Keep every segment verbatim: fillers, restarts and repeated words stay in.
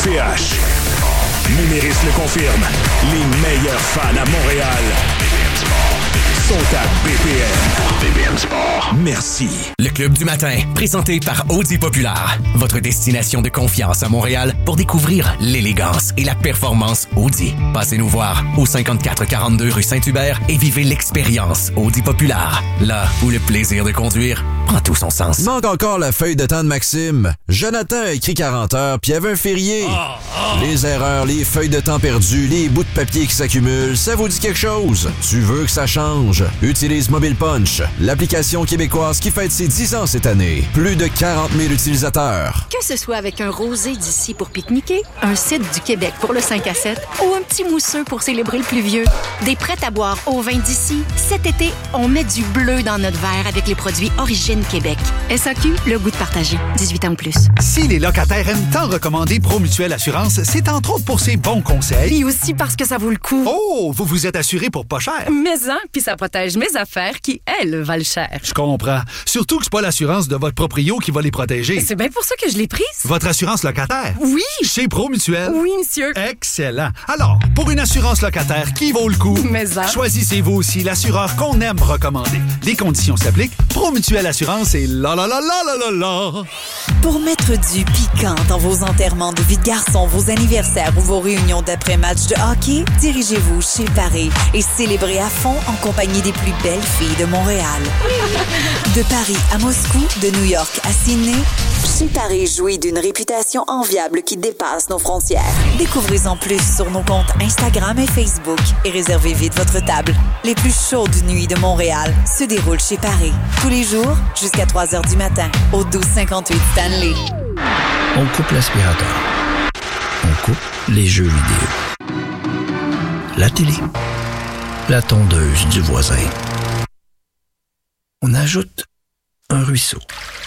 C H. Numéris le confirme. Les meilleurs fans à Montréal sont à B P M. B P M Sport. Merci. Le Club du matin, présenté par Audi Populaire. Votre destination de confiance à Montréal pour découvrir l'élégance et la performance Audi. Passez nous voir au cinquante-quatre quarante-deux rue Saint-Hubert et vivez l'expérience Audi Populaire. Là où le plaisir de conduire prend tout son sens. Il manque encore la feuille de temps de Maxime. Jonathan a écrit quarante heures, puis il y avait un férié. Oh, oh. Les erreurs, les feuilles de temps perdues, les bouts de papier qui s'accumulent, ça vous dit quelque chose? Tu veux que ça change? Utilise Mobile Punch, l'application québécoise qui fête ses dix ans cette année. Plus de quarante mille utilisateurs. Que ce soit avec un rosé d'ici pour pique-niquer, un cidre du Québec pour le cinq à sept ou un petit mousseux pour célébrer le pluvieux, des prêts à boire au vin d'ici, cet été, on met du bleu dans notre verre avec les produits Origine Québec. S A Q, le goût de partager. dix-huit ans ou plus. Si les locataires aiment tant recommander Promutuelle Assurance, c'est entre autres pour ses bons conseils. Et aussi parce que ça vaut le coup. Oh, vous vous êtes assuré pour pas cher. Mais hein, puis ça protège mes affaires qui, elles, valent cher. Je comprends. Surtout que c'est pas l'assurance de votre proprio qui va les protéger. C'est bien pour ça que je l'ai prise. Votre assurance locataire? Oui. Chez Promutuelle? Oui, monsieur. Excellent. Alors, pour une assurance locataire qui vaut le coup, mais hein? choisissez-vous aussi l'assureur qu'on aime recommander. Les conditions s'appliquent. Promutuelle Assurance et la la la la la la la. Pour mettre du piquant dans vos enterrements de vie de garçon, vos anniversaires ou vos réunions d'après-match de hockey, dirigez-vous chez Paris et célébrez à fond en compagnie des plus belles filles de Montréal. De Paris à Moscou, de New York à Sydney, Chez Paris jouit d'une réputation enviable qui dépasse nos frontières. Découvrez-en plus sur nos comptes Instagram et Facebook et réservez vite votre table. Les plus chaudes nuits de Montréal se déroulent chez Paris. Tous les jours, jusqu'à trois heures du matin, au douze cinquante-huit Stanley. On coupe l'aspirateur. On coupe les jeux vidéo. La télé. La tondeuse du voisin. On ajoute un ruisseau.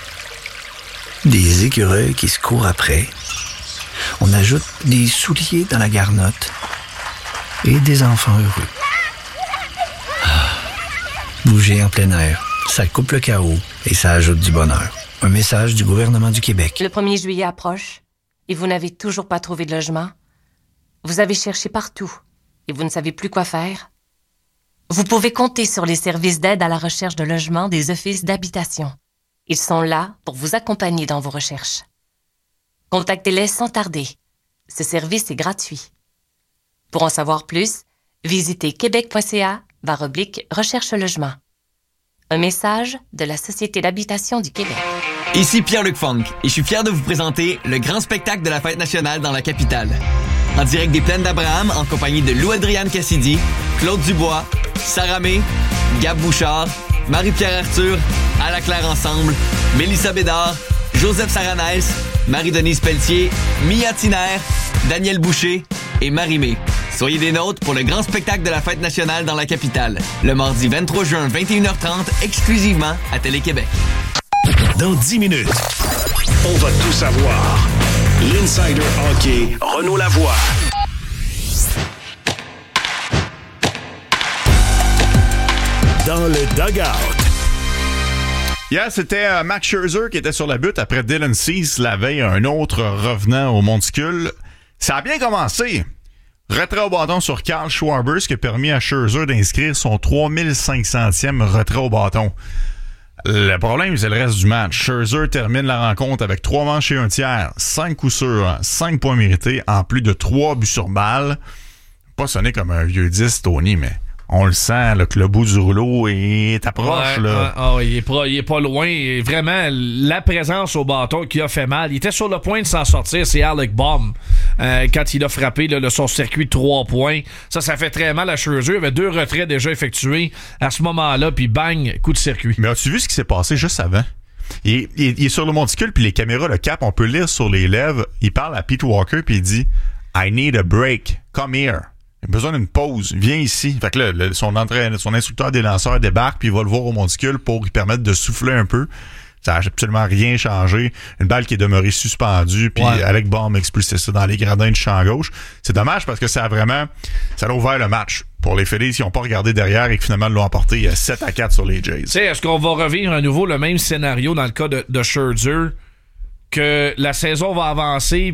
Des écureuils qui se courent après. On ajoute des souliers dans la garnotte. Et des enfants heureux. Ah, bouger en plein air, ça coupe le chaos et ça ajoute du bonheur. Un message du gouvernement du Québec. Le premier juillet approche et vous n'avez toujours pas trouvé de logement. Vous avez cherché partout et vous ne savez plus quoi faire. Vous pouvez compter sur les services d'aide à la recherche de logement des offices d'habitation. Ils sont là pour vous accompagner dans vos recherches. Contactez-les sans tarder. Ce service est gratuit. Pour en savoir plus, visitez québec.ca barre oblique recherche logement. Un message de la Société d'habitation du Québec. Ici Pierre-Luc Funk et je suis fier de vous présenter le grand spectacle de la fête nationale dans la capitale. En direct des Plaines d'Abraham en compagnie de Lou-Adrienne Cassidy, Claude Dubois, Sarah May, Gab Bouchard, Marie-Pierre Arthur, Ala Claire Ensemble, Mélissa Bédard, Joseph Saranès, Marie-Denise Pelletier, Mia Tiner, Daniel Boucher et Marie-Mé. Soyez des nôtres pour le grand spectacle de la fête nationale dans la capitale, le mardi vingt-trois juin, vingt et une heures trente, exclusivement à Télé-Québec. Dans dix minutes, on va tout savoir. L'Insider Hockey, Renaud Lavoie. Dans le dugout. Hier, yeah, c'était euh, Max Scherzer qui était sur la butte après Dylan Cease la veille, un autre revenant au monticule. Ça a bien commencé. Retrait au bâton sur Carl Schwarber, ce qui a permis à Scherzer d'inscrire son trois mille cinq centième retrait au bâton. Le problème, c'est le reste du match. Scherzer termine la rencontre avec trois manches et un tiers, cinq coups sûrs, cinq points mérités, en plus de trois buts sur balle. Pas sonné comme un vieux dix, Tony, mais on le sent là, que le bout du rouleau est approche. Ouais, là. Ah, ah, il, est pas, il est pas loin. Et vraiment, la présence au bâton qui a fait mal. Il était sur le point de s'en sortir, c'est Alec Bohm. Euh, quand il a frappé là, le, son circuit de trois points. Ça, ça fait très mal à Scherzer. Il y avait deux retraits déjà effectués à ce moment-là, puis bang, coup de circuit. Mais as-tu vu ce qui s'est passé juste avant? Il est, il est, il est sur le monticule, puis les caméras le capent. On peut lire sur les lèvres. Il parle à Pete Walker, puis il dit « I need a break. Come here. » Il a besoin d'une pause. Viens ici. Fait que là, le, son, entraîneur, son instructeur des lanceurs débarque, puis il va le voir au monticule pour lui permettre de souffler un peu. Ça n'a absolument rien changé. Une balle qui est demeurée suspendue, puis ouais. Alec Bohm expulsé ça dans les gradins du champ gauche. C'est dommage parce que ça a vraiment ça a ouvert le match pour les Phillies. Ils n'ont pas regardé derrière et que finalement l'ont emporté sept à quatre sur les Jays. Tu sais, est-ce qu'on va revivre à nouveau le même scénario dans le cas de, de Scherzer, que la saison va avancer,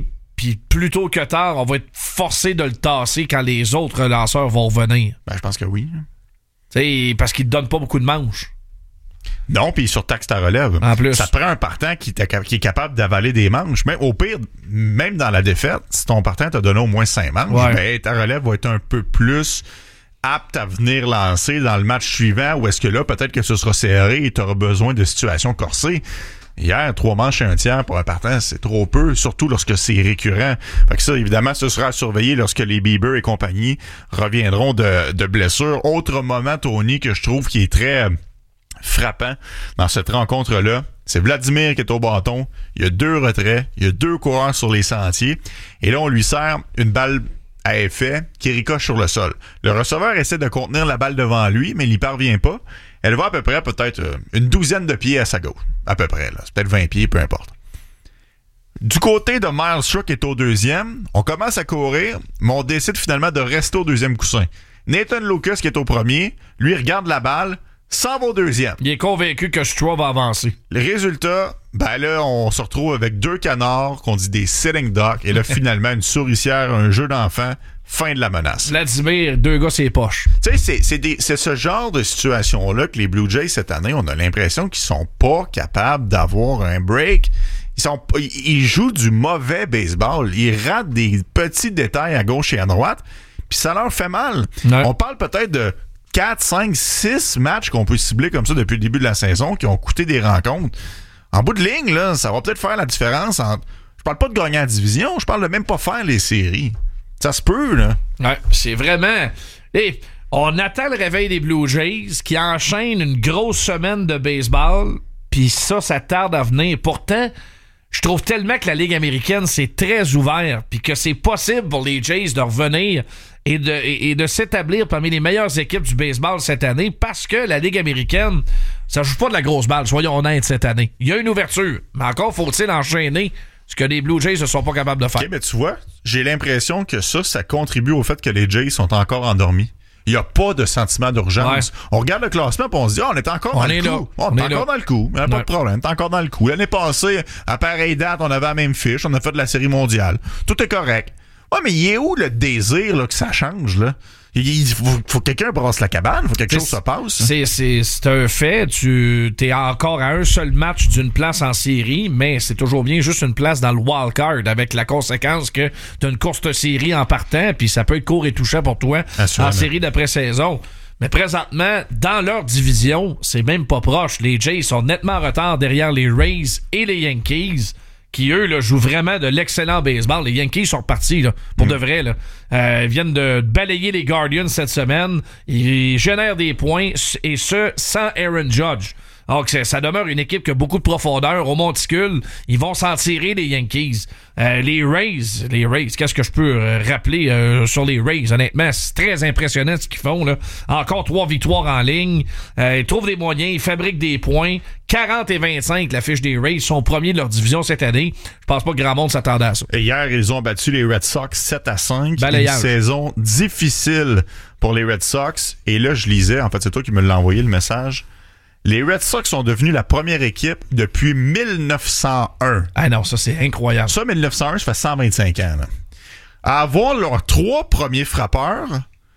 puis plus tôt que tard, on va être forcé de le tasser quand les autres lanceurs vont revenir. Ben, je pense que oui. T'sais, parce qu'il te donne pas beaucoup de manches. Non, puis il surtaxe ta relève. En plus. Ça te prend un partant qui, qui est capable d'avaler des manches. Mais au pire, même dans la défaite, si ton partant t'a donné au moins cinq manches, ouais. ben, ta relève va être un peu plus apte à venir lancer dans le match suivant, où est-ce que là, peut-être que ce sera serré et tu auras besoin de situations corsées. Hier, trois manches et un tiers pour un partant, c'est trop peu, surtout lorsque c'est récurrent. Fait que ça, évidemment, ce sera à surveiller lorsque les Bieber et compagnie reviendront de, de blessures. Autre moment, Tony, que je trouve qui est très frappant dans cette rencontre-là, c'est Vladimir qui est au bâton. Il y a deux retraits, il y a deux coureurs sur les sentiers. Et là, on lui sert une balle à effet qui ricoche sur le sol. Le receveur essaie de contenir la balle devant lui, mais il n'y parvient pas. Elle va à peu près peut-être une douzaine de pieds à sa gauche. À peu près, là. C'est peut-être vingt pieds, peu importe. Du côté de Miles Schuck qui est au deuxième, on commence à courir, mais on décide finalement de rester au deuxième coussin. Nathan Lucas qui est au premier, lui regarde la balle, s'en va au deuxième. Il est convaincu que Stroh va avancer. Le résultat, ben là, on se retrouve avec deux canards qu'on dit des sitting ducks, et là, finalement, une souricière, un jeu d'enfant, fin de la menace. Vladimir, deux gars, c'est poches. Tu sais, c'est, c'est, des, c'est ce genre de situation-là que les Blue Jays, cette année, on a l'impression qu'ils sont pas capables d'avoir un break. Ils, sont, ils jouent du mauvais baseball. Ils ratent des petits détails à gauche et à droite, puis ça leur fait mal. Ouais. On parle peut-être de quatre, cinq, six matchs qu'on peut cibler comme ça depuis le début de la saison qui ont coûté des rencontres. En bout de ligne, là, ça va peut-être faire la différence entre... Je parle pas de gagner en division, je parle de même pas faire les séries. Ça se peut, là. Ouais, c'est vraiment... Hey, on attend le réveil des Blue Jays qui enchaînent une grosse semaine de baseball, puis ça, ça tarde à venir. Pourtant, je trouve tellement que la Ligue américaine, c'est très ouvert, puis que c'est possible pour les Jays de revenir et de, et, et de s'établir parmi les meilleures équipes du baseball cette année, parce que la Ligue américaine, ça joue pas de la grosse balle, soyons honnêtes, cette année. Il y a une ouverture, mais encore faut-il enchaîner ce que les Blue Jays ne sont pas capables de faire. OK, mais tu vois, j'ai l'impression que ça, ça contribue au fait que les Jays sont encore endormis. Il n'y a pas de sentiment d'urgence. Ouais. On regarde le classement et on se dit, ah, on est encore on dans est le là. coup. On, on est, est encore là. dans le coup. Il n'y a pas ouais. de problème. On est encore dans le coup. L'année passée, à pareille date, on avait la même fiche. On a fait de la série mondiale. Tout est correct. Ouais, mais il est où le désir là, que ça change, là? Il faut, faut que quelqu'un brasse la cabane, il faut que quelque c'est, chose se passe. C'est, c'est, c'est un fait. Tu es encore à un seul match d'une place en série, mais c'est toujours bien juste une place dans le wild card, avec la conséquence que tu as une courte série en partant, puis ça peut être court et touchant pour toi Assurément. En série d'après-saison. Mais présentement, dans leur division, c'est même pas proche. Les Jays sont nettement en retard derrière les Rays et les Yankees, qui, eux, là, jouent vraiment de l'excellent baseball. Les Yankees sont repartis, là, pour mmh. de vrai. Là. Euh, ils viennent de balayer les Guardians cette semaine. Ils génèrent des points, et ce, sans Aaron Judge. Donc, ça demeure une équipe qui a beaucoup de profondeur. Au monticule, ils vont s'en tirer, les Yankees. Euh, les Rays, les Rays, qu'est-ce que je peux euh, rappeler euh, sur les Rays? Honnêtement, c'est très impressionnant ce qu'ils font, là. Encore trois victoires en ligne. Euh, ils trouvent des moyens, ils fabriquent des points. quarante et vingt-cinq, la fiche des Rays, sont premiers de leur division cette année. Je pense pas que grand monde s'attendait à ça. Et hier, ils ont battu les Red Sox sept à cinq. Balayage. Une saison difficile pour les Red Sox. Et là, je lisais, en fait, c'est toi qui me l'as envoyé, le message. Les Red Sox sont devenus la première équipe depuis mille neuf cent un. Ah non, ça, c'est incroyable. Ça, mille neuf cent un, ça fait cent vingt-cinq ans. Là. À avoir leurs trois premiers frappeurs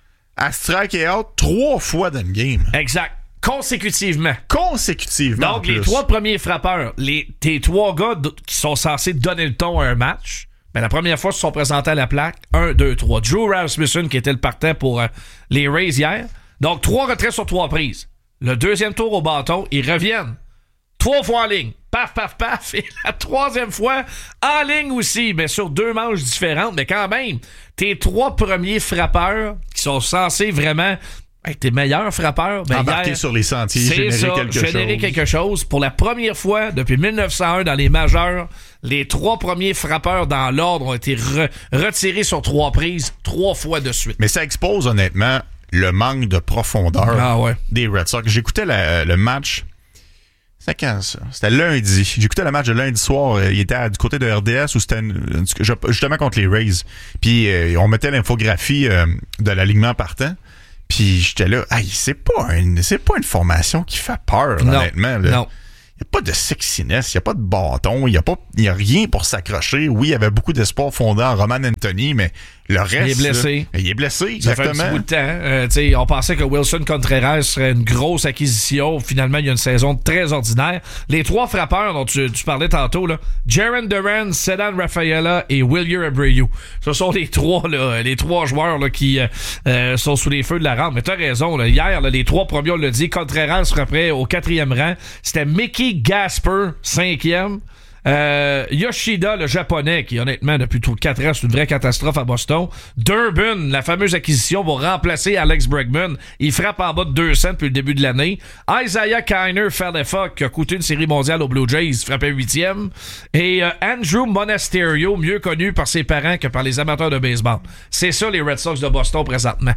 à striker out trois fois dans une game. Exact. Consécutivement. Consécutivement. Donc, les trois premiers frappeurs, les, tes trois gars d- qui sont censés donner le ton à un match, ben, la première fois, ils se sont présentés à la plaque. un, deux, trois. Drew Rasmussen, qui était le partant pour euh, les Rays hier. Donc, trois retraits sur trois prises. Le deuxième tour au bâton, ils reviennent. Trois fois en ligne. Paf, paf, paf. Et la troisième fois, en ligne aussi, mais sur deux manches différentes. Mais quand même, tes trois premiers frappeurs qui sont censés vraiment être tes meilleurs frappeurs. Ben embarquer hier, sur les sentiers, c'est générer ça, quelque générer chose. quelque chose. Pour la première fois depuis mille neuf cent un dans les majeurs, les trois premiers frappeurs dans l'ordre ont été re- retirés sur trois prises, trois fois de suite. Mais ça expose honnêtement le manque de profondeur ah ouais. des Red Sox. J'écoutais la, le match. C'était quand ça? C'était lundi. J'écoutais le match de lundi soir. Il était à, du côté de R D S ou c'était une, justement contre les Rays. Puis euh, on mettait l'infographie euh, de l'alignement partant. Puis j'étais là, hey, c'est pas une, c'est pas une formation qui fait peur, non, honnêtement. Là. Non. Il n'y a pas de sexiness, il n'y a pas de bâton, il n'y a, pas, y a rien pour s'accrocher. Oui, il y avait beaucoup d'espoir fondé en Roman Anthony, mais le reste... Il est blessé. Là, il est blessé, ça exactement. fait un petit bout de temps. Euh, t'sais, on pensait que Wilson Contreras serait une grosse acquisition. Finalement, il y a une saison très ordinaire. Les trois frappeurs dont tu, tu parlais tantôt, là, Jaren Duran, Sedan Rafaela et Willier Abreu. Ce sont les trois, là, les trois joueurs là, qui euh, sont sous les feux de la rampe. Mais t'as raison, là, hier, là, les trois premiers, on l'a dit, Contreras sera prêt au quatrième rang. C'était Mickey Gasper, cinquième. Euh, Yoshida, le japonais, qui honnêtement depuis quatre ans c'est une vraie catastrophe à Boston. Durbin, la fameuse acquisition pour remplacer Alex Bregman, il frappe en bas de deux cents depuis le début de l'année. Isaiah Kiner Falefa, qui a coûté une série mondiale aux Blue Jays, frappait huitième. Et euh, Andrew Monasterio, mieux connu par ses parents que par les amateurs de baseball. C'est ça les Red Sox de Boston présentement.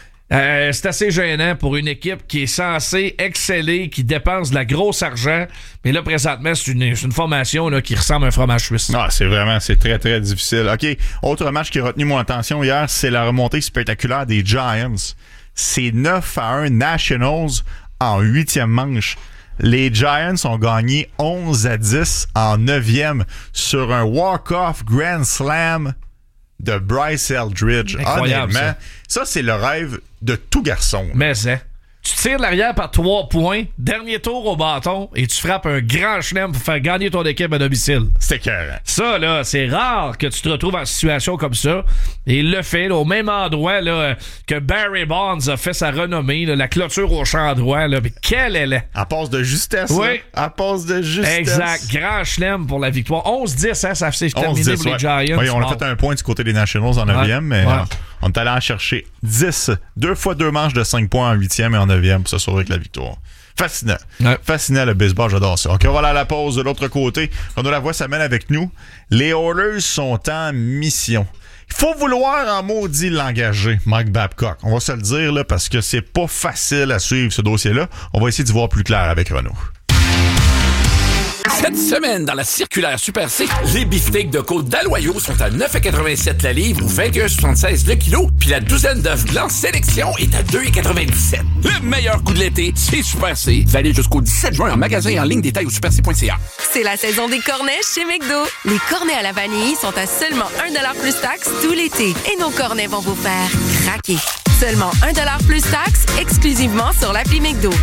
Euh, c'est assez gênant pour une équipe qui est censée exceller, qui dépense de la grosse argent. Mais là, présentement, c'est une, c'est une formation là, qui ressemble à un fromage suisse. Ah, c'est vraiment, c'est très, très difficile. OK, autre match qui a retenu mon attention hier, c'est la remontée spectaculaire des Giants. C'est neuf à un Nationals en huitième manche. Les Giants ont gagné onze à dix en neuvième sur un walk-off Grand Slam de Bryce Eldridge. Incroyable, honnêtement, ça. ça, c'est le rêve de tout garçon. Mais c'est... Tu tires de l'arrière par trois points, dernier tour au bâton, et tu frappes un grand chelem pour faire gagner ton équipe à domicile. C'est écœurant. Ça, là, c'est rare que tu te retrouves en situation comme ça. Et il le fait, là, au même endroit là, que Barry Bonds a fait sa renommée, là, la clôture au champ droit. Là, mais quelle elle est! À passe de justesse. Oui. Là. À passe de justesse. Exact. Grand chelem pour la victoire. onze dix, hein, ça s'est terminé pour ouais. les Giants. Oui, on a bon. fait un point du côté des Nationals en neuvième, ouais. mais Ouais. euh, on est allé en chercher dix. Deux fois deux manches de cinq points en huitième et en neuvième pour s'assurer avec la victoire. Fascinant. Ouais. Fascinant le baseball, j'adore ça. OK, on va aller à la pause de l'autre côté. Renaud Lavoie s'amène avec nous. Les Oilers sont en mission. Il faut vouloir en maudit l'engager, Mike Babcock. On va se le dire là, parce que c'est pas facile à suivre ce dossier-là. On va essayer d'y voir plus clair avec Renaud. Cette semaine, dans la circulaire Super C, les beefsteaks de côte d'Aloyau sont à neuf virgule quatre-vingt-sept la livre ou vingt et un virgule soixante-seize le kilo, puis la douzaine d'œufs blancs sélection est à deux virgule quatre-vingt-dix-sept. Le meilleur coup de l'été, c'est Super C. Valide jusqu'au dix-sept juin en magasin et en ligne, détail au super c point c a. C'est la saison des cornets chez McDo. Les cornets à la vanille sont à seulement un dollar plus taxe tout l'été. Et nos cornets vont vous faire craquer. Seulement un dollar plus taxe exclusivement sur l'appli McDo.